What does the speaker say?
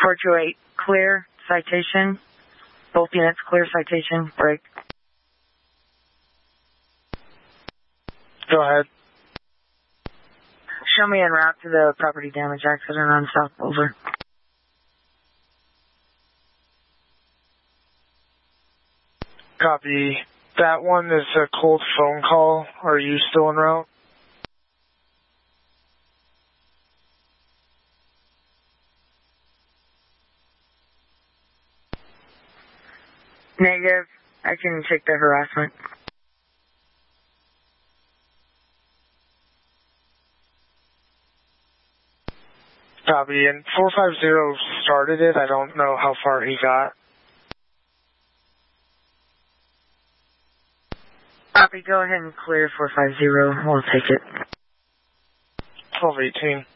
428, clear, citation. Both units clear, citation, break. Go ahead. Show me en route to the property damage accident on South, over. Copy. That one is a cold phone call. Are you still en route? Negative. I can check the harassment. Copy. And 450 started it. I don't know how far he got. Copy. Go ahead and clear 450. We'll take it. 1218.